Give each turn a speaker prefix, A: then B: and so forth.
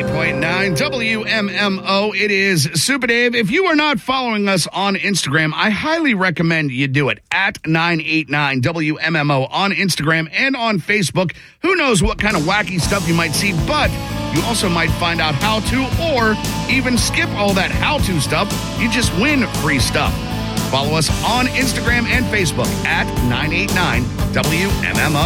A: 98.9 WMMO. It is Super Dave. If you are not following us on Instagram, I highly recommend you do it at 989 WMMO on Instagram and on Facebook. Who knows what kind of wacky stuff you might see, but you also might find out how to, or even skip all that how-to stuff. You just win free stuff. Follow us on Instagram and Facebook at 989 WMMO.